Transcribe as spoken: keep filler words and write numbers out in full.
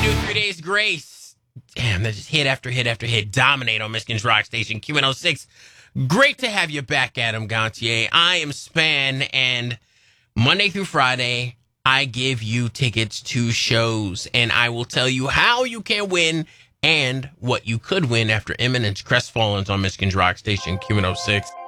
do? Three Days Grace. Damn, that's just hit after hit after hit. Dominate on Michigan's Rock Station, Q one oh six. Great to have you back, Adam Gontier. I am Span, and Monday through Friday, I give you tickets to shows, and I will tell you how you can win and what you could win after Eminence Crestfallens on Michigan's Rock Station, Q one oh six.